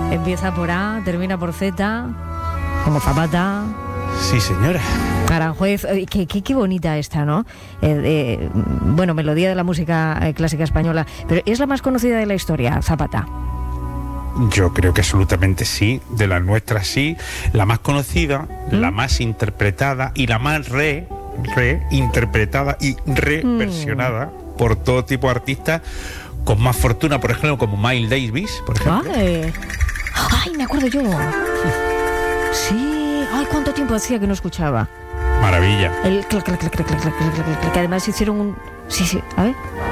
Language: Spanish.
Empieza por A, termina por Z, como Zapata. Sí, señora. Aranjuez, qué bonita esta, ¿no? Bueno, melodía de la música clásica española, pero ¿es la más conocida de la historia, Zapata? Yo creo que absolutamente sí, de las nuestras sí, la más conocida, la más interpretada y la más reinterpretada y reversionada por todo tipo de artistas con más fortuna, por ejemplo, como Miles Davis, por ejemplo. Ay, me acuerdo yo. Sí. Ay, ¿cuánto tiempo hacía que no escuchaba? Maravilla. El clac, clac, clac, clac, clac, clac, clac, clac, que además hicieron un... Sí, a ver.